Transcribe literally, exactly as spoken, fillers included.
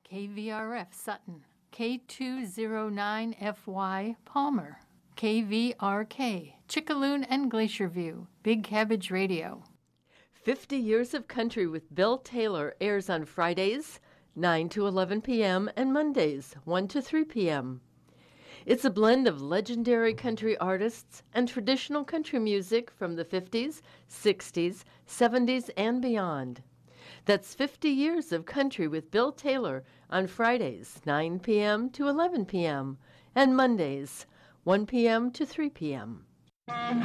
K V R F Sutton, K two oh nine F Y Palmer, K V R K Chickaloon and Glacier View, Big Cabbage Radio. fifty Years of Country with Bill Taylor airs on Fridays, nine to eleven p.m. and Mondays, one to three p.m. It's a blend of legendary country artists and traditional country music from the fifties, sixties, seventies, and beyond. That's fifty Years of Country with Bill Taylor on Fridays, nine p.m. to eleven p.m. and Mondays, one p.m. to three p.m.